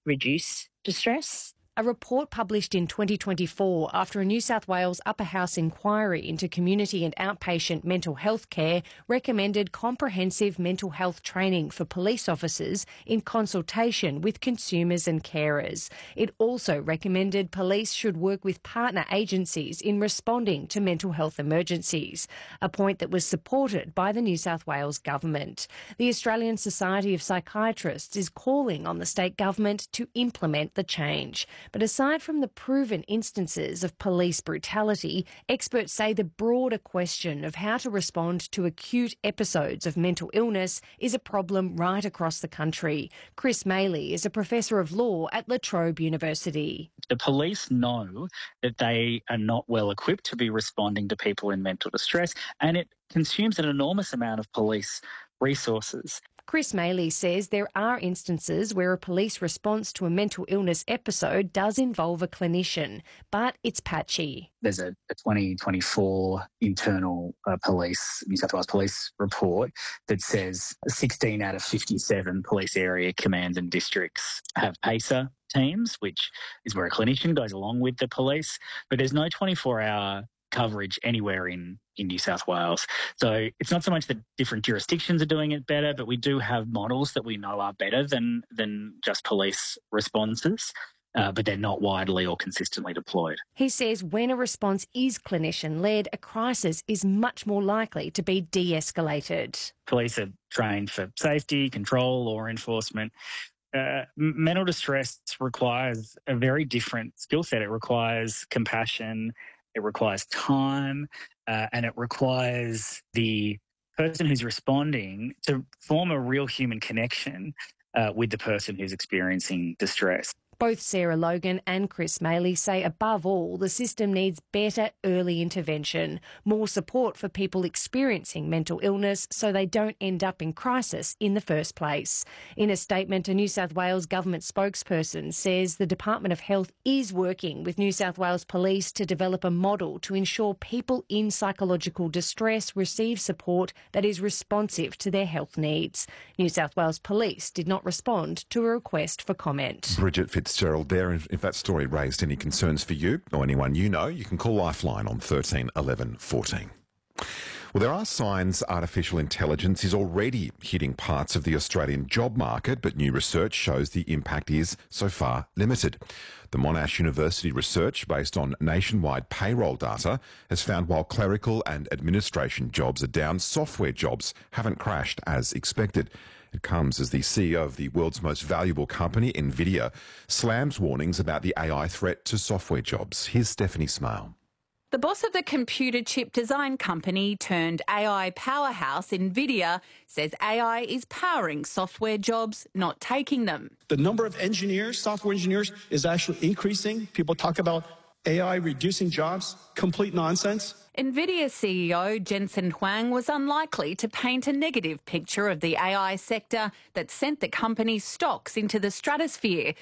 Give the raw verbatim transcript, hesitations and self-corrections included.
reduce distress. A report published in twenty twenty-four after a New South Wales Upper House inquiry into community and outpatient mental health care recommended comprehensive mental health training for police officers in consultation with consumers and carers. It also recommended police should work with partner agencies in responding to mental health emergencies, a point that was supported by the New South Wales government. The Australian Society of Psychiatrists is calling on the state government to implement the change. But aside from the proven instances of police brutality, experts say the broader question of how to respond to acute episodes of mental illness is a problem right across the country. Chris Maley is a professor of law at La Trobe University. The police know that they are not well equipped to be responding to people in mental distress, and it consumes an enormous amount of police resources. Chris Maley says there are instances where a police response to a mental illness episode does involve a clinician, but it's patchy. There's a, a twenty twenty-four internal uh, police, New South Wales Police report that says sixteen out of fifty-seven police area commands and districts have PACER teams, which is where a clinician goes along with the police, but there's no twenty-four hour coverage anywhere in, in New South Wales. So it's not so much that different jurisdictions are doing it better, but we do have models that we know are better than, than just police responses, uh, but they're not widely or consistently deployed. He says when a response is clinician-led, a crisis is much more likely to be de-escalated. Police are trained for safety, control, law enforcement. Uh, mental distress requires a very different skill set. It requires compassion, it requires time, uh, and it requires the person who's responding to form a real human connection uh, with the person who's experiencing distress. Both Sarah Logan and Chris Maley say above all the system needs better early intervention, more support for people experiencing mental illness so they don't end up in crisis in the first place. In a statement, a New South Wales government spokesperson says the Department of Health is working with New South Wales Police to develop a model to ensure people in psychological distress receive support that is responsive to their health needs. New South Wales Police did not respond to a request for comment. Bridget Fitzgerald there. If that story raised any concerns for you or anyone you know, you can call Lifeline on thirteen eleven fourteen. Well, there are signs artificial intelligence is already hitting parts of the Australian job market, but new research shows the impact is so far limited. The Monash University research, based on nationwide payroll data, has found while clerical and administration jobs are down, software jobs haven't crashed as expected. It comes as the C E O of the world's most valuable company, NVIDIA, slams warnings about the A I threat to software jobs. Here's Stephanie Smale. The boss of the computer chip design company turned A I powerhouse, NVIDIA, says A I is powering software jobs, not taking them. The number of engineers, software engineers, is actually increasing. People talk about A I reducing jobs. Complete nonsense. NVIDIA C E O Jensen Huang was unlikely to paint a negative picture of the A I sector that sent the company's stocks into the stratosphere